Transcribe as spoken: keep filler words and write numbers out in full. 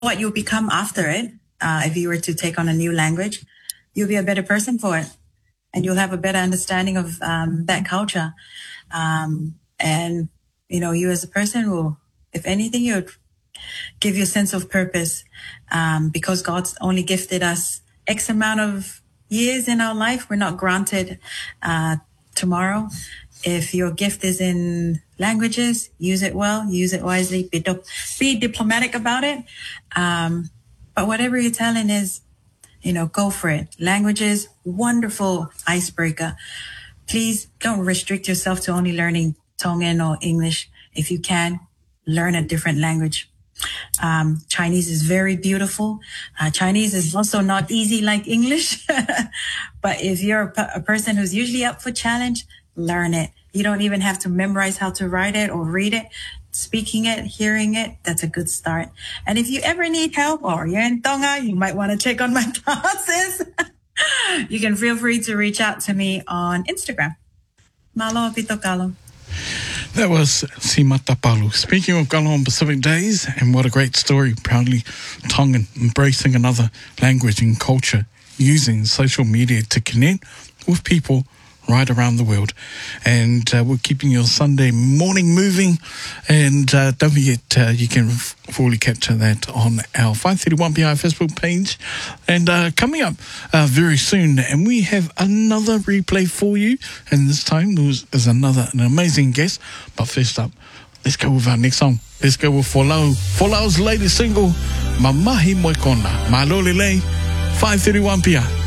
what you'll become after it. Uh, if you were to take on a new language, you'll be a better person for it, and you'll have a better understanding of um, that culture. Um, and you know, you as a person will, if anything, you'll give you a sense of purpose, um, because God's only gifted us X amount of years in our life. We're not granted uh, tomorrow. If your gift is in languages, use it well, use it wisely, be, do- be diplomatic about it. Um, but whatever your talent is, you know, go for it. Languages, wonderful icebreaker. Please don't restrict yourself to only learning Tongan or English. If you can, learn a different language. Um, Chinese is very beautiful. Uh, Chinese is also not easy like English. But if you're a, p- a person who's usually up for challenge, learn it. You don't even have to memorize how to write it or read it. Speaking it, hearing it, that's a good start. And if you ever need help or you're in Tonga, you might want to check on my classes. You can feel free to reach out to me on Instagram. Malo pito kalo. That was Si Matapalu. Speaking of Kalo on Pacific Days, and what a great story, proudly Tongan, embracing another language and culture, using social media to connect with people right around the world. And uh, we're keeping your Sunday morning moving. And uh, don't forget, uh, you can f- fully capture that on our five thirty-one P I Facebook page. And uh, coming up uh, very soon, and we have another replay for you. And this time there's, there's another an amazing guest. But first up, let's go with our next song. Let's go with Folau. Folau's latest single, Mamahi Moikona. Malolele, five thirty-one P I.